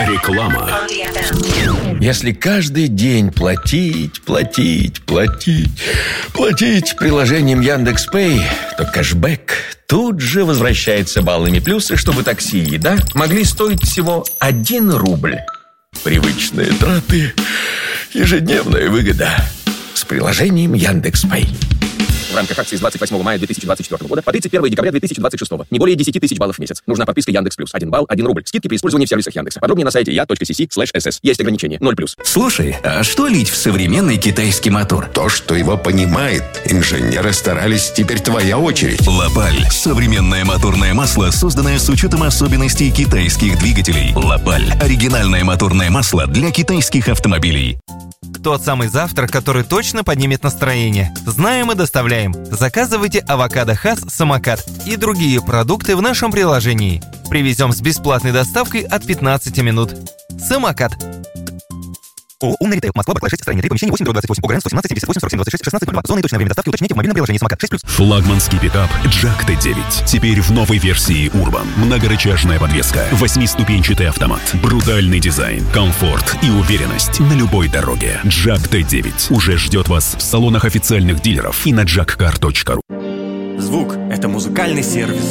Реклама. Если каждый день платить приложением Яндекс.Пэй, то кэшбэк тут же возвращается баллами плюсы, чтобы такси и еда могли стоить всего 1 рубль. Привычные траты, ежедневная выгода с приложением Яндекс.Пэй. В рамках акции с 28 мая 2024 года по 31 декабря 2026. Не более 10 тысяч баллов в месяц. Нужна подписка Яндекс Плюс. 1 балл, 1 рубль. Скидки при использовании в сервисах Яндекса. Подробнее на сайте ya.cc/ss. Есть ограничения. 0+. Слушай, а что лить в современный китайский мотор? То, что его понимает. Инженеры старались, теперь твоя очередь. Лапаль. Современное моторное масло, созданное с учетом особенностей китайских двигателей. Лапаль. Оригинальное моторное масло для китайских автомобилей. Тот самый завтрак, который точно поднимет настроение. Знаем и доставляем. Заказывайте авокадо Хас Самокат и другие продукты в нашем приложении. Привезем с бесплатной доставкой от 15 минут. Самокат. Умный ритейл. Москва, Барклай 6, строение 3, помещение 8/28. ОГРН 117 78 47 26 16 02. Зона и точное время доставки уточните в мобильном приложении Самокат 6+. Флагманский пикап Джак Т9. Теперь в новой версии Urban. Многорычажная подвеска, 8-ступенчатый автомат, брутальный дизайн, комфорт и уверенность на любой дороге. Джак Т9 уже ждет вас в салонах официальных дилеров и на jackcar.ru. Звук – это музыкальный сервис.